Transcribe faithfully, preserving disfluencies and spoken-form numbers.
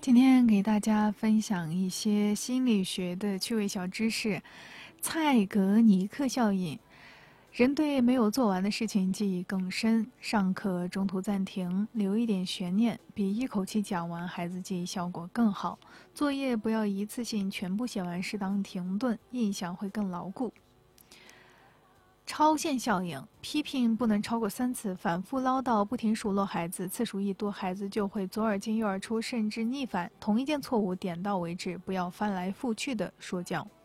今天给大家分享一些心理学的趣味小知识。蔡格尼克效应，人对没有做完的事情记忆更深，上课中途暂停，留一点悬念，比一口气讲完孩子记忆效果更好。作业不要一次性全部写完，适当停顿，印象会更牢固。超限效应，批评不能超过三次，反复唠叨，不停数落孩子，次数一多，孩子就会左耳进右耳出，甚至逆反。同一件错误点到为止，不要翻来覆去的说教。